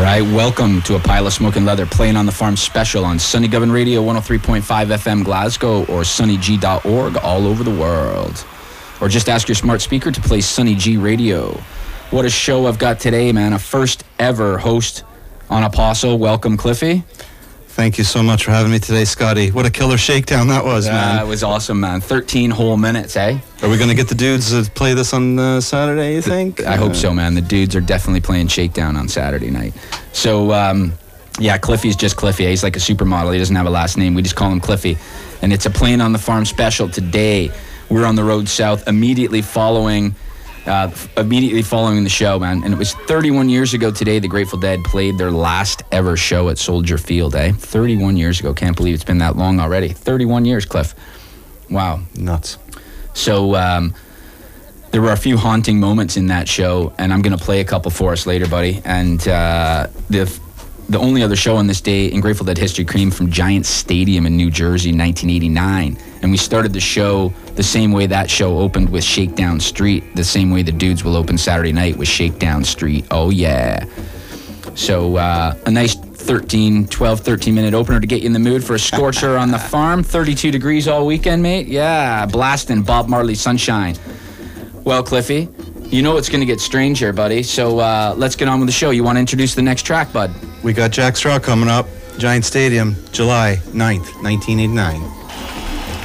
right, welcome to A Pile of Smoking Leather, playing on the farm special on Sunny Govan Radio, 103.5 FM Glasgow, or sunnyg.org all over the world. Or just ask your smart speaker to play Sunny G Radio. What a show I've got today, man. A first ever host on Apostle. Welcome, Cliffy. Thank you so much for having me today, Scotty. What a killer shakedown that was, man. It was awesome, man. 13 whole minutes, eh? Are we going to get the dudes to play this on Saturday, you think? I hope so, man. The dudes are definitely playing Shakedown on Saturday night. So, yeah, Cliffy's just Cliffy. He's like a supermodel. He doesn't have a last name. We just call him Cliffy. And it's a Playing on the Farm special today. We're on the road south immediately following the show, man. And it was 31 years ago today the Grateful Dead played their last ever show at Soldier Field, eh? 31 years ago. Can't believe it's been that long already. 31 years, Cliff. Wow. Nuts. So there were a few haunting moments in that show, and I'm going to play a couple for us later, buddy. And the only other show on this day in Grateful Dead history came from Giant Stadium in New Jersey in 1989. And we started the show the same way that show opened, with Shakedown Street, the same way the dudes will open Saturday night with Shakedown Street. Oh, yeah. So a nice 13-minute opener to get you in the mood for a scorcher on the farm. 32 degrees all weekend, mate. Yeah, blasting Bob Marley Sunshine. Well, Cliffy, you know it's going to get strange here, buddy. So let's get on with the show. You want to introduce the next track, bud? We got Jack Straw coming up. Giant Stadium, July 9th, 1989.